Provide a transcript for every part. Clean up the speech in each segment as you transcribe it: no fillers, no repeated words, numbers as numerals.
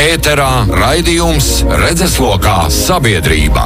Ēterā raidījums Redzeslokā sabiedrība.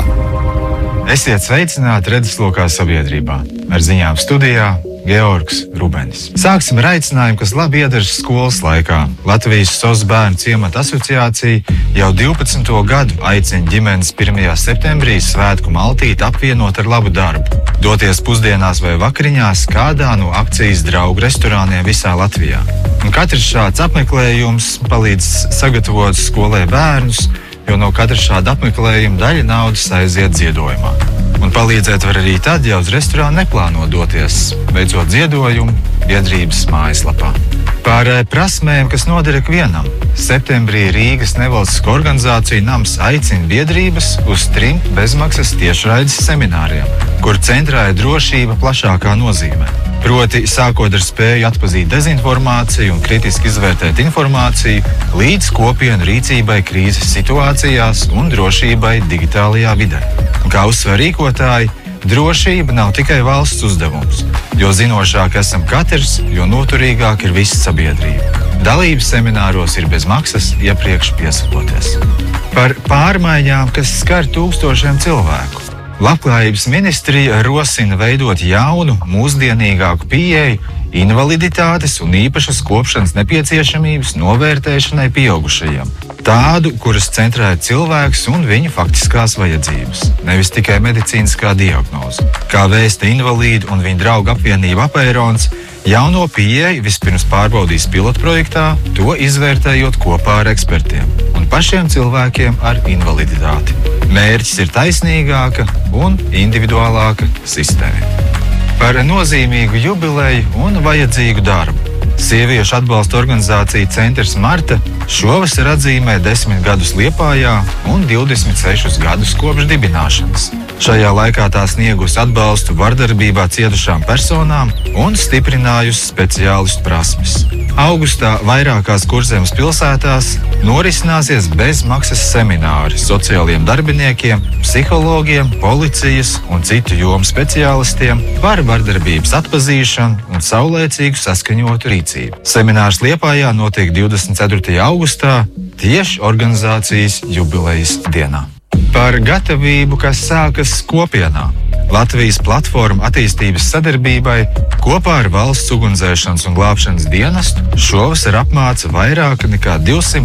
Esiet sveicināti Redzeslokā sabiedrībā. Ar ziņām studijā Georgs Rubenis. Sāksim ar aicinājumu, kas labi iedaras skolas laikā. Latvijas SOS bērnu ciemata asociācija jau 12. gadu aicina ģimenes 1. septembrī svētku maltīti apvienot ar labu darbu. Doties pusdienās vai vakariņās kādā no akcijas draugu restorāniem visā Latvijā. Un katrs šāds apmeklējums palīdz sagatavot skolē bērnus, jo no katra šāda apmeklējuma daļa naudas aiziet ziedojumā. Un palīdzēt var arī tad, ja uz restorānu neplāno doties, veicot ziedojumu biedrības mājaslapā. Par prasmēm, kas noder ikvienam. Septembrī Rīgas nevalstisko organizāciju Nams aicina biedrības uz 3 bezmaksas tiešraides semināriem, kur centrā ir drošība plašākā nozīmē. Proti, sākot ar spēju atpazīt dezinformāciju un kritiski izvērtēt informāciju, līdz kopienu rīcībai krīzes situācijās un drošībai digitālajā vidē. Kā uzsver rīkotāji, drošība nav tikai valsts uzdevums, jo zinošāk esam katrs, jo noturīgāk ir visa sabiedrība. Dalības semināros ir bez maksas, iepriekš piesakoties. Par pārmaiņām, kas skar tūkstošiem cilvēku. Labklājības ministrija rosina veidot jaunu, mūsdienīgāku pieeju invaliditātes un īpašas kopšanas nepieciešamības novērtēšanai pieaugušajiem. Tādu, kuras centrē cilvēks un viņa faktiskās vajadzības, nevis tikai medicīniskā diagnoze. Kā vēsta invalīdu un viņa draugu apvienība Apeirons, jauno pieeju vispirms pārbaudīs pilotprojektā, to izvērtējot kopā ar ekspertiem un pašiem cilvēkiem ar invaliditāti. Mērķis ir taisnīgāka un individuālāka sistēma. Par nozīmīgu jubileju un vajadzīgu darbu. Sieviešu atbalsta organizācija Centrs Marta šovasar atzīmē 10 gadus Liepājā un 26 gadus kopš dibināšanas. Šajā laikā tā sniegusi atbalstu vardarbībā cietušām personām un stiprinājusi speciālistu prasmes. Augustā vairākās Kurzemes pilsētās norisināsies bezmaksas semināri sociāliem darbiniekiem, psihologiem, policijas un citu jomu speciālistiem par vardarbības atpazīšanu un saulēcīgu saskaņotu rīcību. Seminārs Liepājā notiek 24. augustā, tieši organizācijas jubilejas dienā. Par gatavību, kas sākas kopienā. Latvijas platforma attīstības sadarbībai kopā ar Valsts ugunsdzēšanas un glābšanas dienestu šovasar apmāca vairāk nekā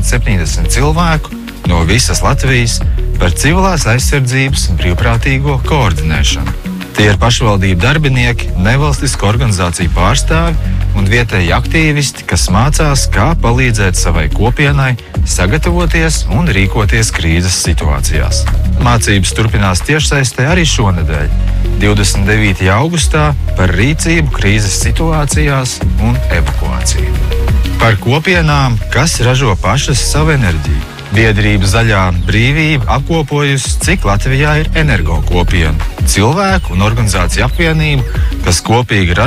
270 cilvēku no visas Latvijas par civilās aizsardzības un brīvprātīgo koordinēšanu. Tie ir pašvaldību darbinieki, nevalstisko organizāciju pārstāvi un vietēji aktīvisti, kas mācās, kā palīdzēt savai kopienai sagatavoties un rīkoties krīzes situācijās. Mācības turpinās tiešsaistē arī šonedēļ, 29. augustā, par rīcību krīzes situācijās un evakuāciju. Par kopienām, kas ražo pašas savu enerģiju. Biedrība Zaļā brīvība apkopojusi, cik Latvijā ir energokopienu, cilvēku un organizāciju apvienību, kas kopīgi